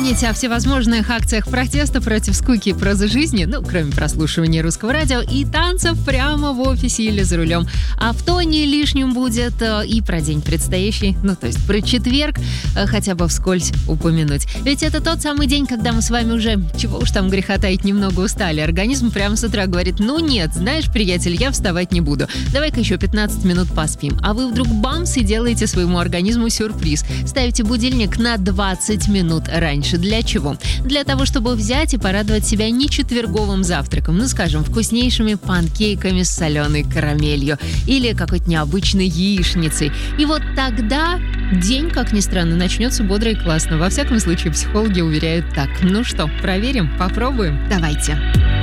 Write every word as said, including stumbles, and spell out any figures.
напомнить о всевозможных акциях протеста против скуки и прозы жизни, ну, кроме прослушивания русского радио и танцев прямо в офисе или за рулем. А в тоне лишним будет э, и про день предстоящий, ну, то есть про четверг, э, хотя бы вскользь упомянуть. Ведь это тот самый день, когда мы с вами уже, чего уж там греха таить, немного устали. Организм прямо с утра говорит: ну нет, знаешь, приятель, я вставать не буду. Давай-ка еще пятнадцать минут поспим. А вы вдруг бамс и делаете своему организму сюрприз. Ставите будильник на двадцать минут раньше. Для чего? Для того, чтобы взять и порадовать себя не четверговым завтраком, ну, скажем, вкуснейшими панкейками с соленой карамелью или какой-то необычной яичницей. И вот тогда день, как ни странно, начнется бодро и классно. Во всяком случае, психологи уверяют так. Ну что, проверим? Попробуем? Давайте.